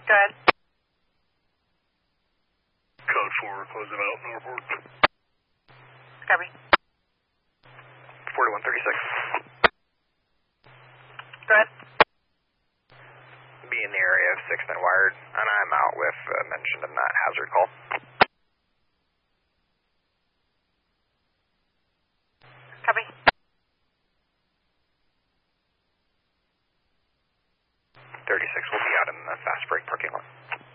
Go ahead. Code 4, close it out, Norfolk. Copy. 4136. Go ahead. Be in the area of 6th and wired, and I'm out with mentioned in that hazard call. Copy. 36 will be out in the fast break parking lot.